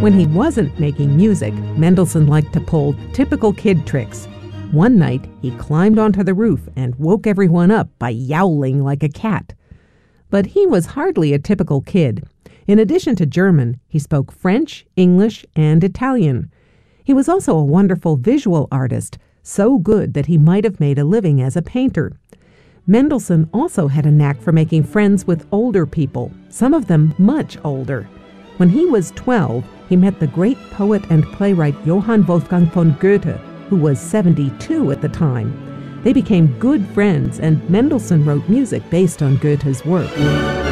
When he wasn't making music, Mendelssohn liked to pull typical kid tricks. One night, he climbed onto the roof and woke everyone up by yowling like a cat. But he was hardly a typical kid. In addition to German, he spoke French, English, and Italian. He was also a wonderful visual artist, so good that he might have made a living as a painter. Mendelssohn also had a knack for making friends with older people, some of them much older. When he was 12, he met the great poet and playwright Johann Wolfgang von Goethe, who was 72 at the time. They became good friends, and Mendelssohn wrote music based on Goethe's work.